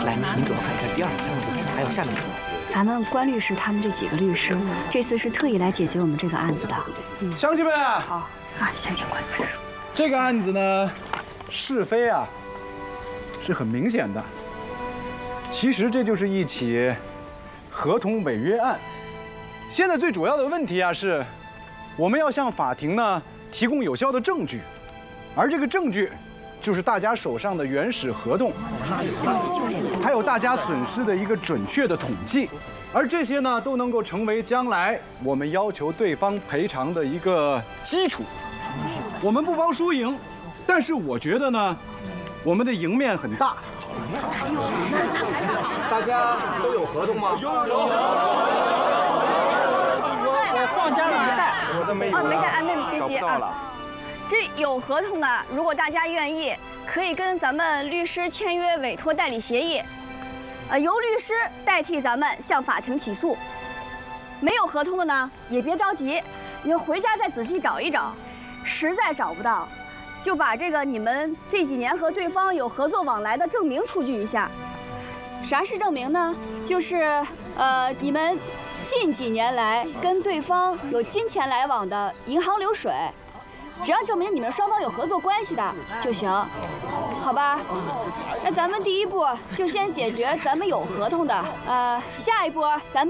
来，您主要看看第二条，还有下面这个。 咱们关律师他们这几个律师，这次是特意来解决我们这个案子的。 乡亲们， 好啊，先听关律师说。 这个案子呢，是非啊是很明显的。其实这就是一起合同违约案。现在最主要的问题啊是，我们要向法庭呢提供有效的证据，而这个证据就是大家手上的原始合同，还有大家损失的一个准确的统计，而这些呢都能够成为将来我们要求对方赔偿的一个基础。我们不包输赢，但是我觉得呢，我们的赢面很大。 大家都有合同吗？我放假了没带，我的没有。 没带，妹妹别急啊。 了。 这有合同的，如果大家愿意，可以跟咱们律师签约委托代理协议，由律师代替咱们向法庭起诉。没有合同的呢，也别着急，你回家再仔细找一找，实在找不到，就把这个你们这几年和对方有合作往来的证明出具一下。啥是证明呢？就是你们近几年来跟对方有金钱来往的银行流水。只要证明你们双方有合作关系的就行，好吧？那咱们第一步就先解决咱们有合同的，下一步咱们。